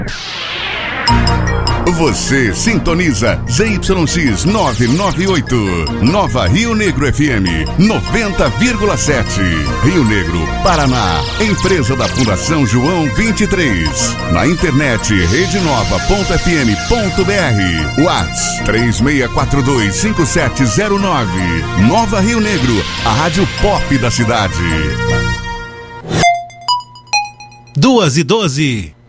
Você sintoniza ZYX 998, Nova Rio Negro FM 90,7. Rio Negro, Paraná. Empresa da Fundação João 23. Na internet redenova.fm.br. Whats 36425709. Nova Rio Negro, a rádio pop da cidade. 2:12.